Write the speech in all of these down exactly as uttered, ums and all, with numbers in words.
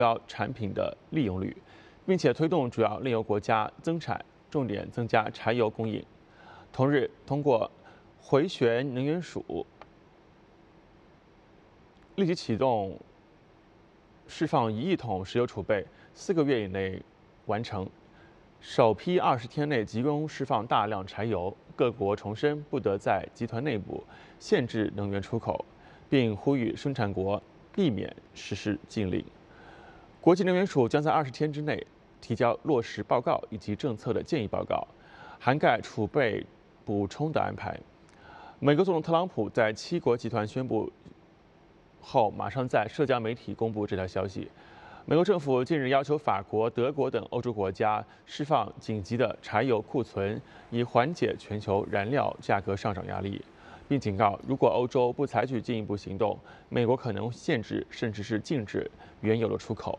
高产品的利用率，并且推动主要炼油国家增产，重点增加柴油供应。同日，通过回旋能源署立即启动释放一亿桶石油储备，四个月以内完成。首批二十天内集中释放大量柴油，各国重申不得在集团内部限制能源出口，并呼吁生产国避免实施禁令。国际能源署将在二十天之内提交落实报告以及政策的建议报告，涵盖储备补充的安排。美国总统特朗普在七国集团宣布后，马上在社交媒体公布这条消息。美国政府近日要求法国、德国等欧洲国家释放紧急的柴油库存，以缓解全球燃料价格上涨压力，并警告，如果欧洲不采取进一步行动，美国可能限制甚至是禁止原油的出口。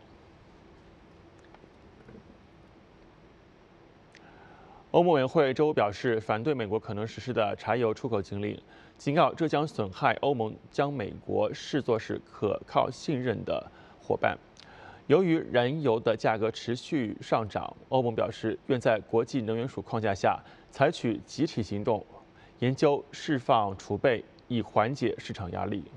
欧盟委员会周五表示，反对美国可能实施的柴油出口禁令，警告这将损害欧盟将美国视作是可靠信任的伙伴。由于燃油的价格持续上涨，欧盟表示愿在国际能源署框架下采取集体行动，研究释放储备，以缓解市场压力。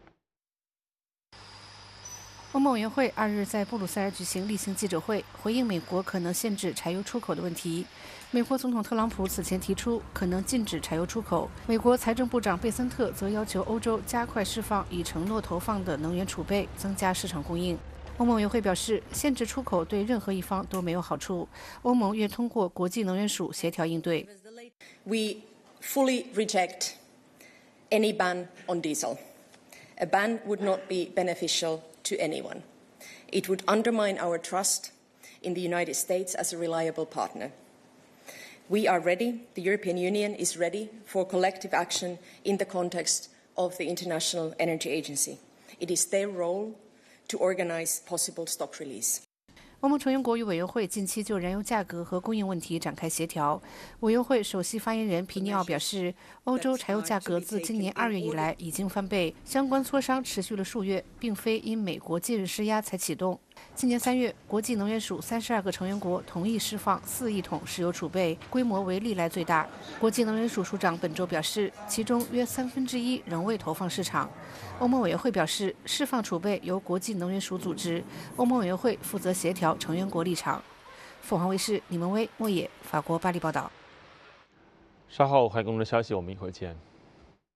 欧盟委员会二日在布鲁塞尔举行例行记者会，回应美国可能限制柴油出口的问题。美国总统特朗普此前提出可能禁止柴油出口，美国财政部长贝森特则要求欧洲加快释放已承诺投放的能源储备，增加市场供应。欧盟委员会表示，限制出口对任何一方都没有好处。欧盟愿通过国际能源署协调应对。 We fully reject any ban on diesel. A ban would not be beneficial to anyone. It would undermine our trust in the United States as a reliable partner. We are ready, the European Union is ready for collective action in the context of the International Energy Agency. It is their role to organize possible stock release. 欧盟成员国与委员会近期就燃油价格和供应问题展开协调。委员会首席发言人皮尼奥表示，欧洲柴油价格自今年二月以来已经翻倍，相关磋商持续了数月，并非因美国近日施压才启动。今年三月，国际能源署三十二个成员国同意释放四亿桶石油储备，规模为历来最大。国际能源署署长本周表示，其中约三分之一仍未投放市场。欧盟委员会表示，释放储备由国际能源署组织，欧盟委员会负责协调成员国立场。凤凰卫视李文威、莫野，法国巴黎报道。 稍后还有更多消息，我们一会儿见。